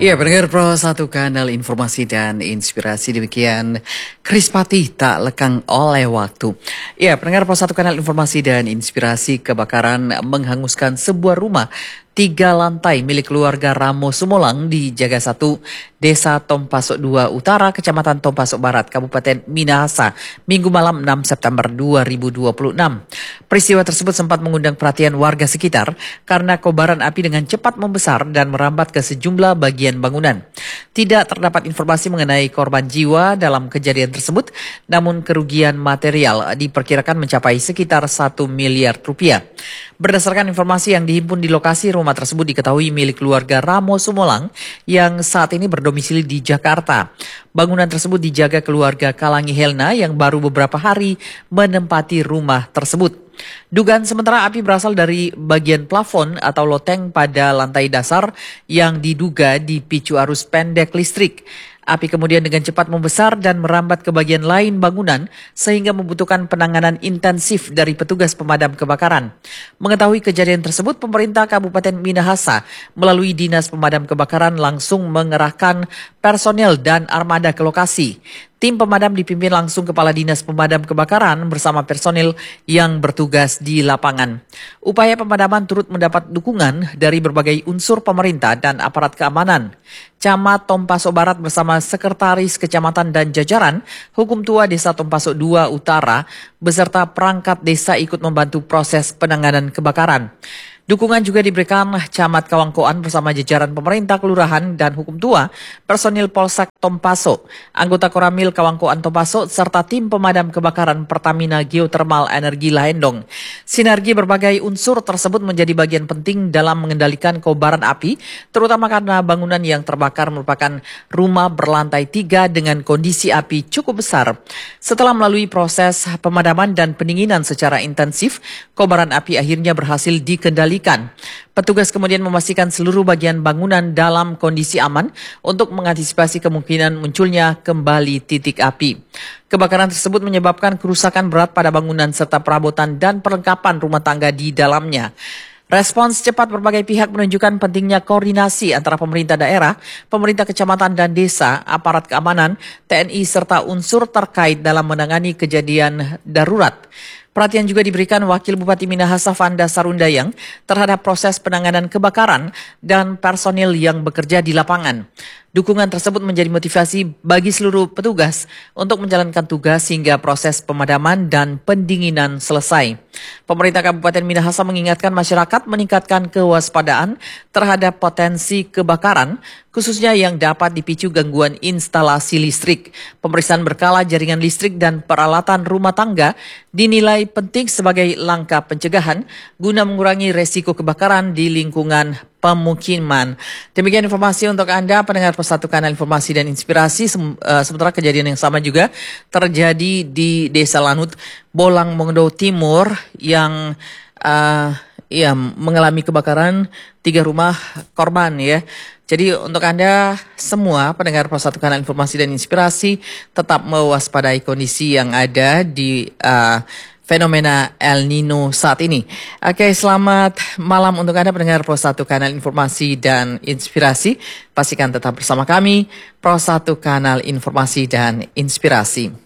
Iya, pendengar Pro 1 Kanal Informasi dan Inspirasi, demikian Krispati tak lekang oleh waktu. Iya, pendengar Pro 1 Kanal Informasi dan Inspirasi, kebakaran menghanguskan sebuah rumah 3 lantai milik keluarga Ramo Sumolang di Jaga 1, Desa Tompasok 2 Utara, Kecamatan Tompasok Barat, Kabupaten Minahasa, Minggu malam 6 September 2026. Peristiwa tersebut sempat mengundang perhatian warga sekitar karena kobaran api dengan cepat membesar dan merambat ke sejumlah bagian bangunan. Tidak terdapat informasi mengenai korban jiwa dalam kejadian tersebut, namun kerugian material diperkirakan mencapai sekitar 1 miliar rupiah. Berdasarkan informasi yang dihimpun di lokasi, rumah tersebut diketahui milik keluarga Ramo Sumolang yang saat ini berdomisili di Jakarta. Bangunan tersebut dijaga keluarga Kalangi Helna yang baru beberapa hari menempati rumah tersebut. Dugaan sementara api berasal dari bagian plafon atau loteng pada lantai dasar yang diduga dipicu arus pendek listrik. Api kemudian dengan cepat membesar dan merambat ke bagian lain bangunan sehingga membutuhkan penanganan intensif dari petugas pemadam kebakaran. Mengetahui kejadian tersebut, pemerintah Kabupaten Minahasa melalui Dinas Pemadam Kebakaran langsung mengerahkan personel dan armada ke lokasi. Tim pemadam dipimpin langsung Kepala Dinas Pemadam Kebakaran bersama personil yang bertugas di lapangan. Upaya pemadaman turut mendapat dukungan dari berbagai unsur pemerintah dan aparat keamanan. Camat Tompasok Barat bersama Sekretaris Kecamatan dan jajaran Hukum Tua Desa Tompasok 2 Utara beserta perangkat desa ikut membantu proses penanganan kebakaran. Dukungan juga diberikan Camat Kawangkoan bersama jajaran pemerintah, kelurahan, dan hukum tua, personil Polsek Tompasok, anggota Koramil Kawangkoan Tompasok, serta tim pemadam kebakaran Pertamina Geothermal Energi Lahendong. Sinergi berbagai unsur tersebut menjadi bagian penting dalam mengendalikan kobaran api, terutama karena bangunan yang terbakar merupakan rumah berlantai 3 dengan kondisi api cukup besar. Setelah melalui proses pemadaman dan pendinginan secara intensif, kobaran api akhirnya berhasil dikendalikan. Petugas kemudian memastikan seluruh bagian bangunan dalam kondisi aman untuk mengantisipasi kemungkinan munculnya kembali titik api. Kebakaran tersebut menyebabkan kerusakan berat pada bangunan serta perabotan dan perlengkapan rumah tangga di dalamnya. Respons cepat berbagai pihak menunjukkan pentingnya koordinasi antara pemerintah daerah, pemerintah kecamatan dan desa, aparat keamanan, TNI, serta unsur terkait dalam menangani kejadian darurat. Perhatian juga diberikan Wakil Bupati Minahasa Vanda Sarundayang terhadap proses penanganan kebakaran dan personil yang bekerja di lapangan. Dukungan tersebut menjadi motivasi bagi seluruh petugas untuk menjalankan tugas hingga proses pemadaman dan pendinginan selesai. Pemerintah Kabupaten Minahasa mengingatkan masyarakat meningkatkan kewaspadaan terhadap potensi kebakaran, khususnya yang dapat dipicu gangguan instalasi listrik. Pemeriksaan berkala jaringan listrik dan peralatan rumah tangga dinilai penting sebagai langkah pencegahan guna mengurangi resiko kebakaran di lingkungan pemukiman. Demikian informasi untuk Anda, pendengar Persatu Kanal Informasi dan Inspirasi. Sementara kejadian yang sama juga terjadi di Desa Lanut, Bolang, Mongondo Timur yang mengalami kebakaran 3 rumah korban ya. Jadi untuk Anda semua pendengar Persatu Kanal Informasi dan Inspirasi, tetap mewaspadai kondisi yang ada di fenomena El Nino saat ini. Oke, selamat malam untuk Anda pendengar Pro 1 Kanal Informasi dan Inspirasi. Pastikan tetap bersama kami, Pro 1 Kanal Informasi dan Inspirasi.